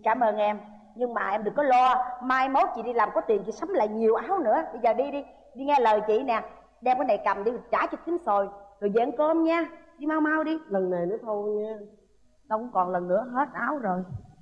Cảm ơn em. Nhưng mà em đừng có lo, mai mốt chị đi làm có tiền chị sắm lại nhiều áo nữa. Bây giờ đi đi, đi nghe lời chị nè. Đem cái này cầm đi trả cho Chín Sồi, rồi về ăn cơm nha. Đi mau mau đi. Lần này nữa thôi nha. Đâu cũng còn lần nữa hết áo rồi.